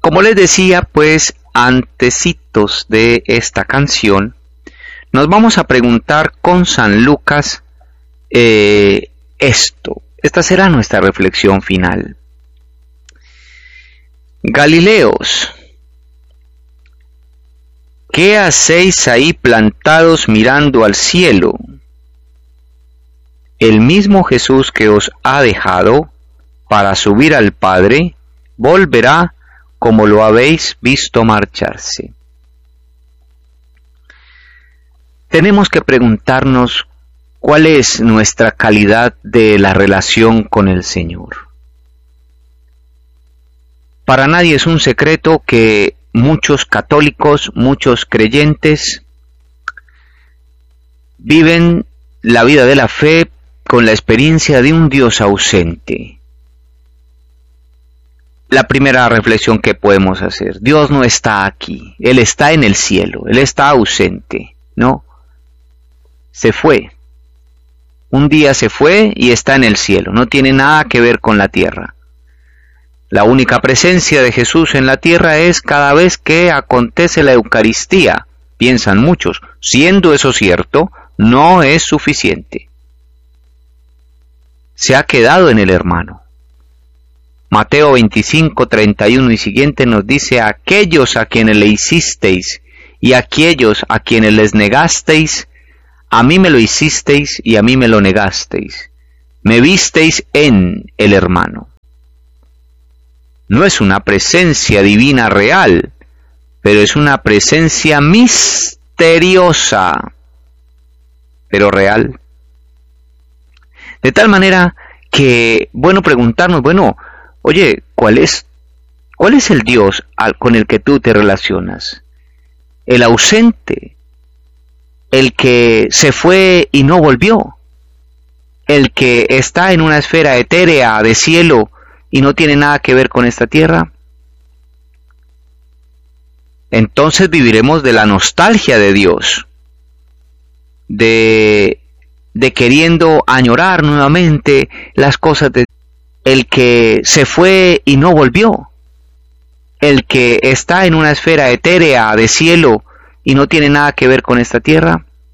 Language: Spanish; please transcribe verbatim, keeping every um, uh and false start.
Como les decía, pues, antecitos de esta canción, nos vamos a preguntar con San Lucas eh, esto. Esta será nuestra reflexión final. Galileos, ¿qué hacéis ahí plantados mirando al cielo? El mismo Jesús que os ha dejado para subir al Padre, volverá como lo habéis visto marcharse. Tenemos que preguntarnos cuál es nuestra calidad de la relación con el Señor. Para nadie es un secreto que muchos católicos, muchos creyentes, viven la vida de la fe con la experiencia de un Dios ausente. La primera reflexión que podemos hacer: Dios no está aquí, Él está en el cielo, Él está ausente, ¿no? Se fue. Un día se fue y está en el cielo, no tiene nada que ver con la tierra. La única presencia de Jesús en la tierra es cada vez que acontece la Eucaristía. Piensan muchos, siendo eso cierto, no es suficiente. Se ha quedado en el hermano. Mateo veinticinco, treinta y uno y siguiente nos dice: aquellos a quienes le hicisteis y aquellos a quienes les negasteis, a mí me lo hicisteis y a mí me lo negasteis. Me visteis en el hermano. No es una presencia divina real, pero es una presencia misteriosa, pero real. De tal manera que, bueno, preguntarnos, bueno, oye, ¿cuál es, cuál es el Dios al, con el que tú te relacionas? ¿El ausente? ¿El que se fue y no volvió? ¿El que está en una esfera etérea de cielo y no tiene nada que ver con esta tierra? Entonces viviremos de la nostalgia de Dios, de, de queriendo añorar nuevamente las cosas de el que se fue y no volvió, el que está en una esfera etérea de cielo y no tiene nada que ver con esta tierra.